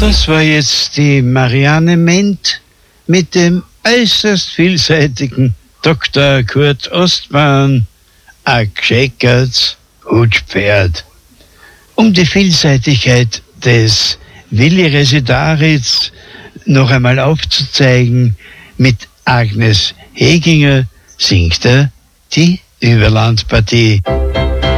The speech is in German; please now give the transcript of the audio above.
Das war jetzt die Marianne Ment mit dem äußerst vielseitigen Dr. Kurt Ostmann, ein gescheckertes Hutpferd. Um die Vielseitigkeit des Willi Residaritz noch einmal aufzuzeigen, mit Agnes Heginger singt er die Überlandpartie.